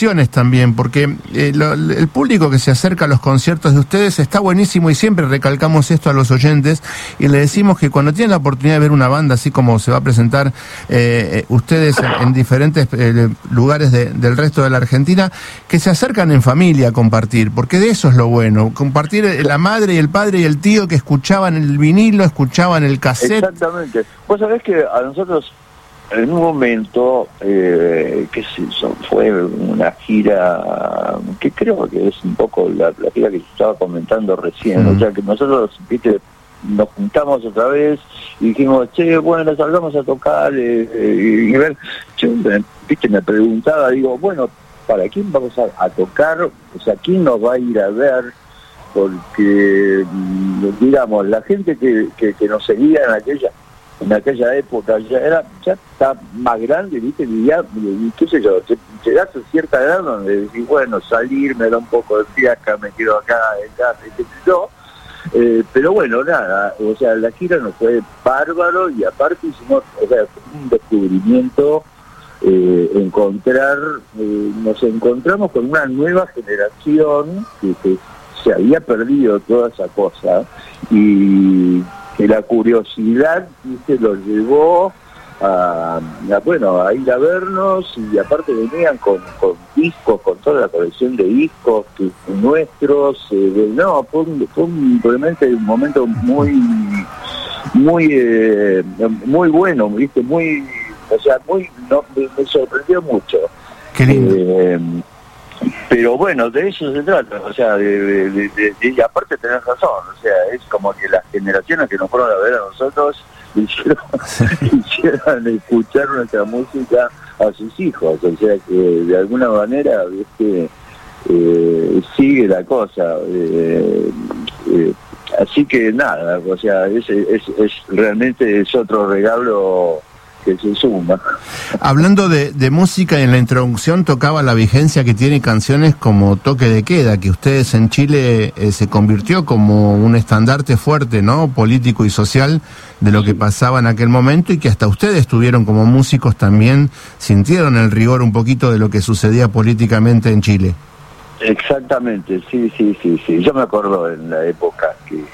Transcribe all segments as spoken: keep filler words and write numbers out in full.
cuestiones también, porque eh, lo, el público que se acerca a los conciertos de ustedes está buenísimo y siempre recalcamos esto a los oyentes y le decimos que cuando tienen la oportunidad de ver una banda, así como se va a presentar eh, ustedes en, en diferentes eh, lugares de, del resto de la Argentina, que se acercan en familia a compartir, porque de eso es lo bueno, compartir la madre y el padre y el tío que escuchaban el vinilo, escuchaban el cassette. Exactamente. Vos sabés que a nosotros en un momento, eh, qué sé yo, fue una gira que creo que es un poco la, la gira que yo estaba comentando recién, mm. o sea que nosotros, viste, nos juntamos otra vez y dijimos, che, bueno, salgamos a tocar eh, eh, y ver, yo, viste, me preguntaba, digo, bueno, ¿para quién vamos a, a tocar? O sea, ¿quién nos va a ir a ver? Porque, digamos, la gente que, que, que nos seguía en aquella en aquella época ya era ya está más grande, viste, y ya, y qué sé yo, llegas a cierta edad donde decís, bueno, salir me da un poco de fiaca, me quedo acá en casa, y qué sé yo, eh, pero bueno, nada, o sea, la gira nos fue bárbaro y aparte hicimos, o sea, un descubrimiento, eh, encontrar, eh, nos encontramos con una nueva generación que, que se había perdido toda esa cosa y que la curiosidad, ¿viste?, los llevó a, a, bueno, a ir a vernos y aparte venían con, con discos, con toda la colección de discos que, nuestros, eh, de, no, fue, un, fue un, realmente un momento muy, muy, eh, muy bueno, ¿viste?, muy, o sea, muy, no, me, me sorprendió mucho. Qué lindo. Eh, Pero bueno, de eso se trata, o sea, de, de, de, de, y aparte tenés razón, o sea, es como que las generaciones que nos fueron a ver a nosotros hicieron, hicieron escuchar nuestra música a sus hijos, o sea que de alguna manera, viste, eh, sigue la cosa, eh, eh, así que nada, o sea, es, es, es realmente es otro regalo que se suma. Hablando de, de música, en la introducción tocaba la vigencia que tiene canciones como Toque de Queda, que ustedes en Chile eh, se convirtió como un estandarte fuerte, ¿no?, político y social de lo que pasaba en aquel momento y que hasta ustedes tuvieron como músicos también, sintieron el rigor un poquito de lo que sucedía políticamente en Chile. Exactamente, sí, sí, sí, sí. Yo me acuerdo en la época que,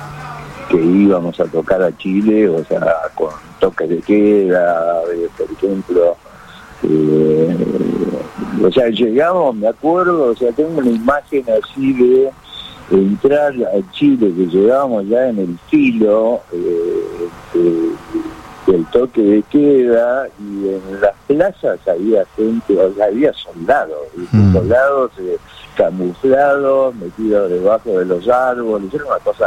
que íbamos a tocar a Chile, o sea, con Toque de Queda, eh, por ejemplo, eh, o sea, llegamos, me acuerdo, o sea, tengo una imagen así de entrar a Chile, que llegábamos ya en el filo eh, de, del toque de queda, y en las plazas había gente, o sea, había soldados, mm. soldados eh, camuflados, metidos debajo de los árboles, era una cosa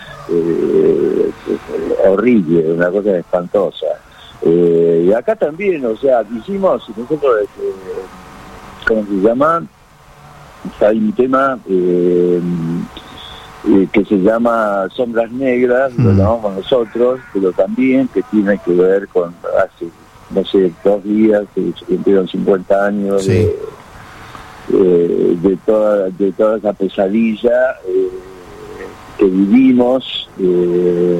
Eh, horrible, una cosa espantosa. Eh, y acá también, o sea, hicimos, nosotros, eh, ¿cómo se llama? Hay un tema eh, eh, que se llama Sombras Negras, mm. lo llamamos nosotros, pero también que tiene que ver con hace, no sé, dos días, que se cumplieron cincuenta años sí. de, eh, de, toda, de toda esa pesadilla eh, que vivimos eh,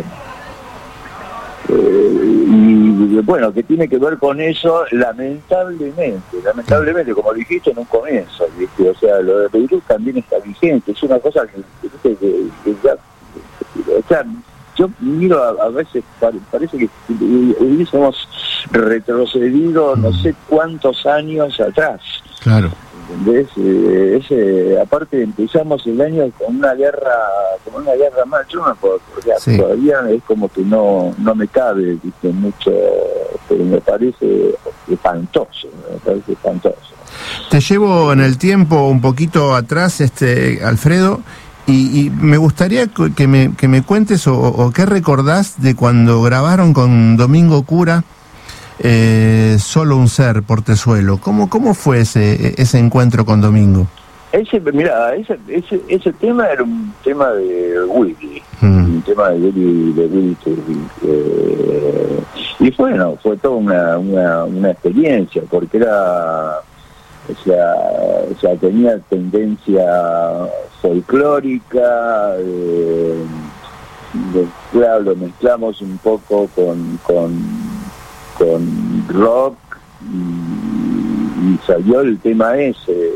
eh, y bueno, que tiene que ver con eso, lamentablemente, lamentablemente, como dijiste en un comienzo, ¿viste? O sea, lo de Beirut también está vigente, es una cosa que, que, que, que ya, o sea, yo miro a, a veces, parece que hubiésemos retrocedido no sé cuántos años atrás. Claro. ¿Entendés? Eh, ese, aparte empezamos el año con una guerra, con una guerra más, yo no puedo, o sea, sí. todavía es como que no no me cabe, ¿viste? Mucho, pero me parece espantoso, me parece espantoso. Te llevo en el tiempo un poquito atrás, este Alfredo, y, y me gustaría que me, que me cuentes o, o qué recordás de cuando grabaron con Domingo Cura Eh, Solo un ser, Portezuelo. ¿Cómo cómo fue ese ese encuentro con Domingo? Ese, mira, ese, ese ese tema era un tema de Willy, mm. un tema de Willy, de Willy eh, y bueno, fue toda una, una una experiencia, porque era, o sea, o sea tenía tendencia folclórica, eh, claro, lo mezclamos un poco con con con rock y, y salió el tema ese.